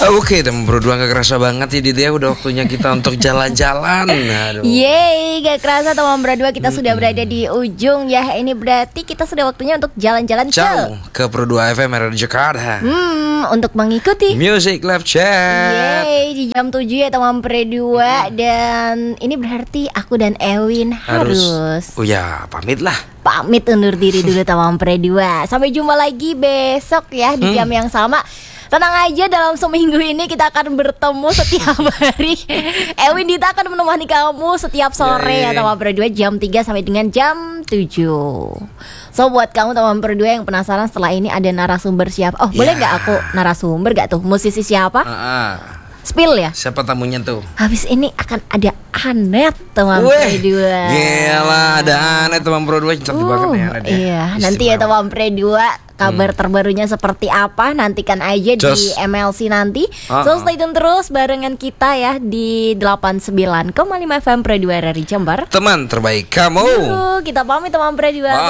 Oke, teman berdua gak kerasa banget ya Dit ya. Udah waktunya kita untuk jalan-jalan. Aduh. Yeay, gak kerasa teman berdua kita sudah berada di ujung ya. Ini berarti kita sudah waktunya untuk jalan-jalan Ciao ke Pro2 FM Radio Jakarta. Untuk mengikuti Music Live Chat. Yeay, di jam 7 ya teman berdua. Dan ini berarti aku dan Ewin harus Oh ya, pamit lah. pamit undur diri dulu teman berdua. Sampai jumpa lagi besok ya di jam yang sama. Tenang aja, dalam seminggu ini kita akan bertemu setiap hari. Ewin Dita akan menemani kamu setiap sore ya teman berdua, jam 3 sampai dengan jam 7. So buat kamu teman berdua yang penasaran setelah ini ada narasumber siapa? Oh boleh gak aku narasumber gak tuh? Musisi siapa? Spill ya? Siapa tamunya tuh? Habis ini akan ada Anet teman berdua. Gila, ada Anet teman berdua. Cantik banget ya Anet ya. Iya, nanti ya teman berdua kabar terbarunya seperti apa nantikan aja di MLC nanti. So stay tune terus barengan kita ya di 89,5 FM Pro2 dari Jember. Teman terbaik kamu. Kita pamit teman Pro2.